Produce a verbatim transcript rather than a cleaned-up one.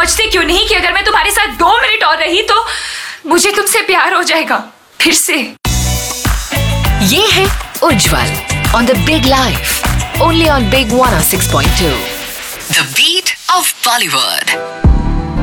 सोचते क्यों नहीं कि अगर मैं तुम्हारे साथ दो मिनट और रही तो मुझे तुमसे प्यार हो जाएगा फिर से। ये है उज्जवल on the Big Life, only on Big one oh six point two. The beat of Bollywood.